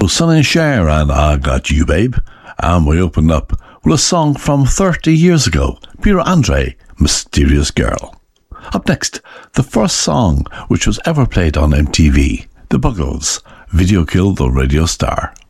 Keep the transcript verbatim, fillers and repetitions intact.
Sonny and Cher and I Got You Babe, and we opened up with a song from thirty years ago, Piero Andre, Mysterious Girl. Up next, the first song which was ever played on M T V, The Buggles, Video Killed the Radio Star.